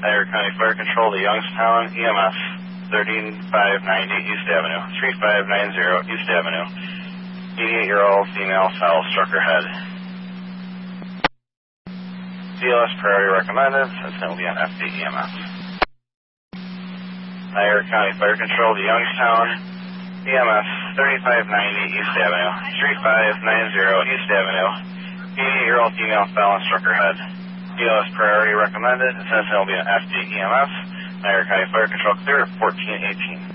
Iowa County Fire Control to Youngstown, EMS, 3590 East Avenue, 3590 East Avenue. 88-year-old female fell, struck her head. CLS priority recommended, since it will be on FDEMS. Iowa County Fire Control to Youngstown, EMS, 3590 East Avenue, 3590 East Avenue. 88-year-old female fell and struck her head. CLS priority recommended, since it will be on FDEMS. Iowa County Fire Control clear at 1418.